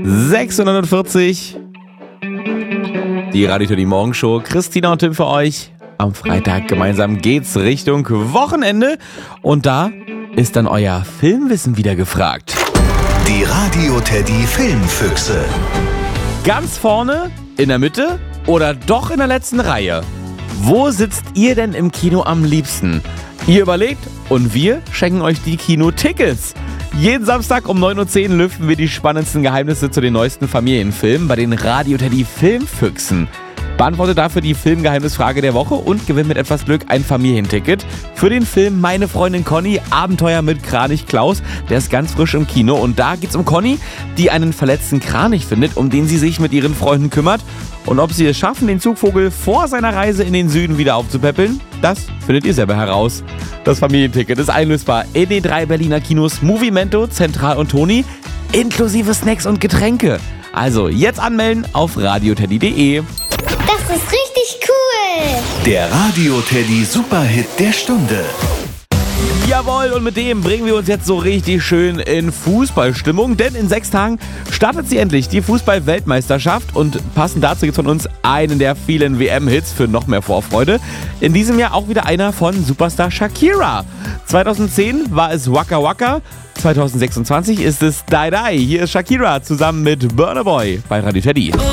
640. Die Radio Teddy Morgenshow. Christina und Tim für euch. Am Freitag gemeinsam geht's Richtung Wochenende. Und da ist dann euer Filmwissen wieder gefragt. Die Radio Teddy Filmfüchse. Ganz vorne, in der Mitte oder doch in der letzten Reihe? Wo sitzt ihr denn im Kino am liebsten? Ihr überlegt und wir schenken euch die Kinotickets. Jeden Samstag um 9:10 Uhr lüften wir die spannendsten Geheimnisse zu den neuesten Familienfilmen bei den Radio Teddy Filmfüchsen. Beantworte dafür die Filmgeheimnisfrage der Woche und gewinne mit etwas Glück ein Familienticket für den Film Meine Freundin Conny, Abenteuer mit Kranich Klaus. Der ist ganz frisch im Kino und da geht's um Conny, die einen verletzten Kranich findet, um den sie sich mit ihren Freunden kümmert. Und ob sie es schaffen, den Zugvogel vor seiner Reise in den Süden wieder aufzupäppeln, das findet ihr selber heraus. Das Familienticket ist einlösbar in den 3 Berliner Kinos Movimento, Zentral und Toni, inklusive Snacks und Getränke. Also jetzt anmelden auf radioteddy.de. Das ist richtig cool! Der Radio Teddy Superhit der Stunde. Jawohl, und mit dem bringen wir uns jetzt so richtig schön in Fußballstimmung, denn in 6 Tagen startet sie endlich, die Fußball-Weltmeisterschaft, und passend dazu gibt es von uns einen der vielen WM-Hits für noch mehr Vorfreude. In diesem Jahr auch wieder einer von Superstar Shakira. 2010 war es Waka Waka, 2026 ist es Die Die. Hier ist Shakira zusammen mit Burna Boy bei Radio Teddy.